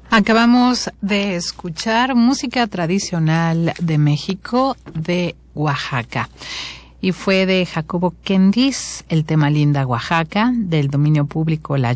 Acabamos de escuchar música tradicional de México, de Oaxaca. Y fue de Jacobo Kendis, el tema Linda Oaxaca, del dominio público La